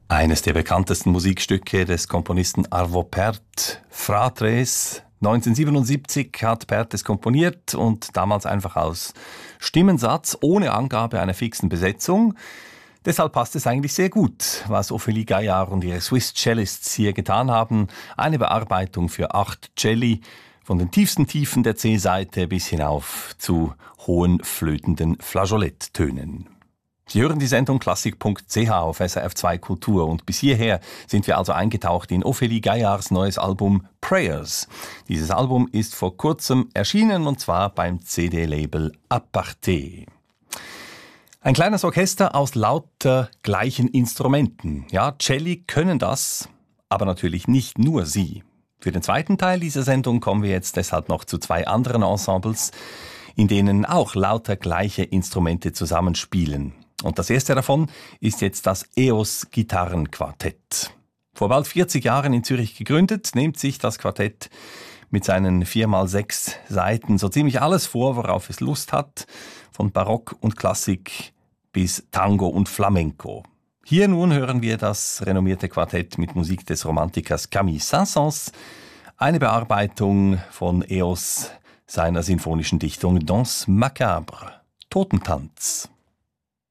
Eines der bekanntesten Musikstücke des Komponisten Arvo Pärt, Fratres. 1977 hat Pärt es komponiert und damals einfach aus Stimmensatz, ohne Angabe einer fixen Besetzung. Deshalb passt es eigentlich sehr gut, was Ophélie Gaillard und ihre Swiss Cellists hier getan haben. Eine Bearbeitung für 8 Celli, von den tiefsten Tiefen der C-Seite bis hinauf zu hohen flötenden Flageoletttönen. Sie hören die Sendung klassik.ch auf SRF 2 Kultur und bis hierher sind wir also eingetaucht in Ophélie Gaillards neues Album Prayers. Dieses Album ist vor kurzem erschienen und zwar beim CD-Label Aparté. Ein kleines Orchester aus lauter gleichen Instrumenten. Ja, Celli können das, aber natürlich nicht nur sie. Für den zweiten Teil dieser Sendung kommen wir jetzt deshalb noch zu 2 anderen Ensembles, in denen auch lauter gleiche Instrumente zusammenspielen. Und das erste davon ist jetzt das EOS Gitarrenquartett. Vor bald 40 Jahren in Zürich gegründet, nimmt sich das Quartett mit seinen 4x6 Seiten so ziemlich alles vor, worauf es Lust hat, von Barock und Klassik bis Tango und Flamenco. Hier nun hören wir das renommierte Quartett mit Musik des Romantikers Camille Saint-Saëns, eine Bearbeitung von EOS seiner sinfonischen Dichtung Danse macabre, Totentanz.